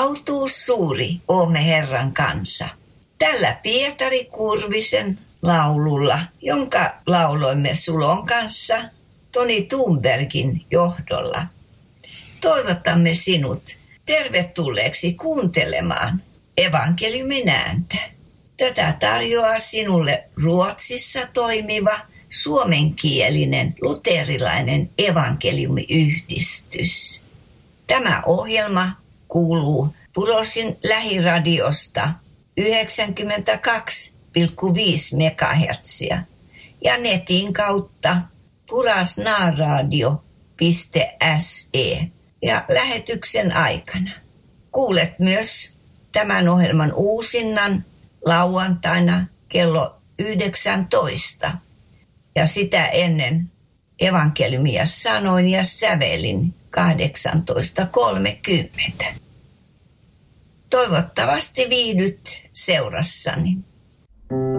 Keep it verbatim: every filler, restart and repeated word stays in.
Autuus suuri, oomme Herran kansa. Tällä Pietari Kurvisen laululla, jonka lauloimme Sulon kanssa Toni Thunbergin johdolla, toivotamme sinut tervetulleeksi kuuntelemaan evankeliumin ääntä. Tätä tarjoaa sinulle Ruotsissa toimiva suomenkielinen luterilainen evankeliumiyhdistys. Tämä ohjelma kuuluu Purosin lähiradiosta yhdeksänkymmentäkaksi pilkku viisi megahertsiä ja netin kautta purasnaaradio piste se ja lähetyksen aikana. Kuulet myös tämän ohjelman uusinnan lauantaina kello yhdeksäntoista ja sitä ennen evankeliumia sanoin ja sävelin kahdeksantoista kolmekymmentä. Toivottavasti viihdyt seurassani.